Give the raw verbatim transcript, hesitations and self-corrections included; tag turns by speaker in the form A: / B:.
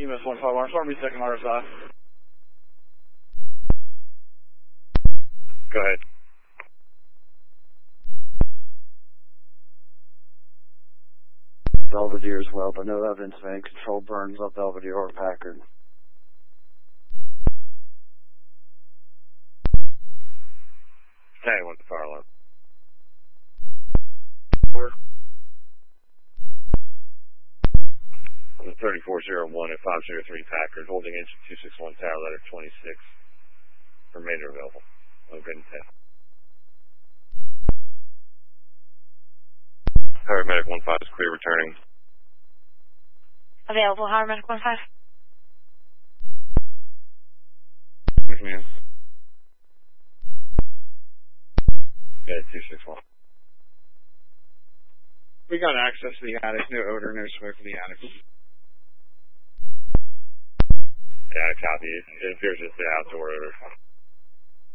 A: E M S one five one, Storm B second R S I.
B: Go ahead.
C: Belvedere as well, but no evidence of any controlled burns up Belvedere or Packard.
B: Hey, what's the fire alarm? The thirty-four oh one at five oh three Packard, holding engine two six one, tower letter twenty-six. Remainder available. Oh, good and ten. Paramedic one five is clear, returning.
D: Available, Paramedic one five.
B: McMahon. Yeah, two six one.
A: We got access to the attic, no odor, no smoke in the attic.
B: Yeah, copy. It appears it's the outdoor odor.